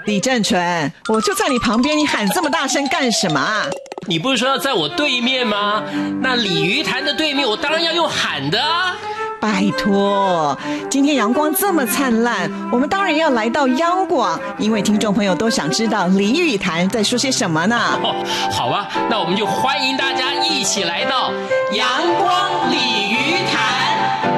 李正淳，我就在你旁边，你喊这么大声干什么啊？ 你不是说要在我对面吗？那鲤鱼潭的对面，我当然要用喊的啊。 拜托，今天阳光这么灿烂，我们当然要来到央广，因为听众朋友都想知道鲤鱼潭在说些什么呢。 好啊，那我们就欢迎大家一起来到阳光鲤鱼潭。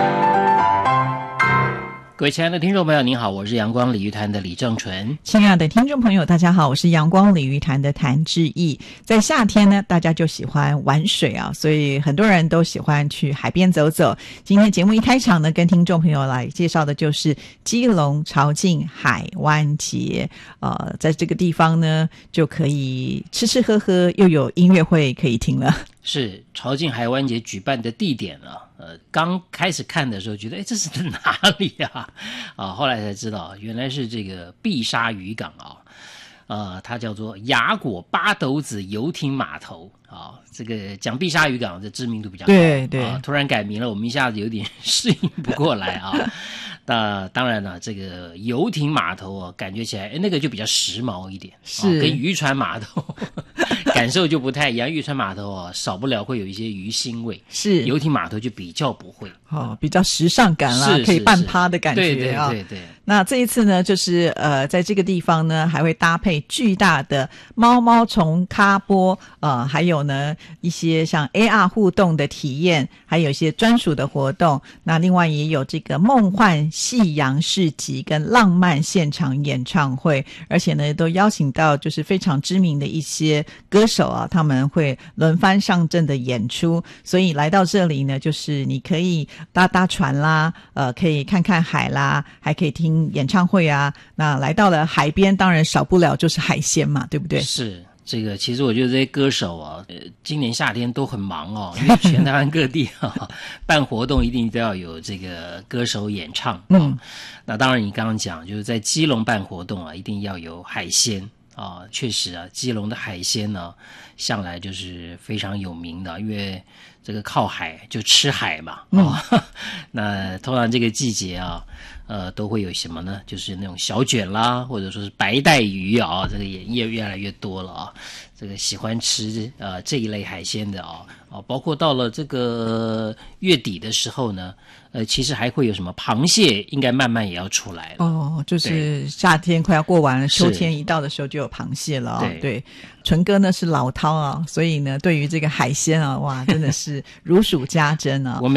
各位亲爱的听众朋友您好，我是阳光鲤鱼潭的李正淳。 亲爱的听众朋友大家好，我是阳光鲤鱼潭的谭志毅。在夏天呢，大家就喜欢玩水啊，所以很多人都喜欢去海边走走。今天节目一开场呢，跟听众朋友来介绍的就是基隆潮境海湾节。在这个地方呢，就可以吃吃喝喝，又有音乐会可以听了。 是潮境海湾节举办的地点啊，刚开始看的时候觉得，这是在哪里啊？后来才知道原来是这个碧沙渔港啊，它叫做雅果八斗子游艇码头啊。这个讲碧沙渔港的知名度比较高， 对对， 突然改名了，我们一下子有点适应不过来啊。那当然了，这个游艇码头啊，感觉起来那个就比较时髦一点， 是跟渔船码头感受就不太一样。渔船码头少不了会有一些鱼腥味， 是游艇码头就比较不会， 比较时尚感啦，可以半趴的感觉啊。 对。 那这一次呢，就是在这个地方呢，还会搭配巨大的猫猫虫咖波，还有呢一些像 AR 互动的体验，还有一些专属的活动。那另外也有这个梦幻夕阳市集跟浪漫现场演唱会，而且呢都邀请到就是非常知名的一些歌手啊，他们会轮番上阵的演出。所以来到这里呢，就是你可以搭船啦，可以看看海啦，还可以听演唱会啊。那来到了海边，当然少不了就是海鲜嘛，对不对？ 是。这个其实我觉得这些歌手啊，今年夏天都很忙哦，因为全台湾各地办活动一定都要有这个歌手演唱。那当然你刚刚讲就是在基隆办活动啊，一定要有海鲜啊。确实啊，基隆的海鲜呢，向来就是非常有名的，因为这个靠海就吃海嘛。那通常这个季节啊，都会有什么呢？就是那种小卷啦，或者说是白带鱼啊，这个也越来越多了啊。这个喜欢吃这一类海鲜的包括到了这个月底的时候呢，其实还会有什么螃蟹，应该慢慢也要出来了。 就是夏天快要过完了，秋天一到的时候就有螃蟹了对，淳哥呢是老饕啊，所以呢对于这个海鲜啊，哇，真的是如数家珍啊。